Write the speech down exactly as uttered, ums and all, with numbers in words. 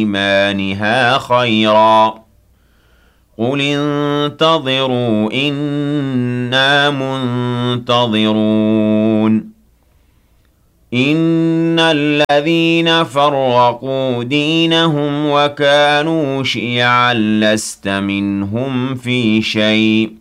إيمانها خيرا قل انتظروا إنا منتظرون إن الذين فرقوا دينهم وكانوا شيعا لست منهم في شيء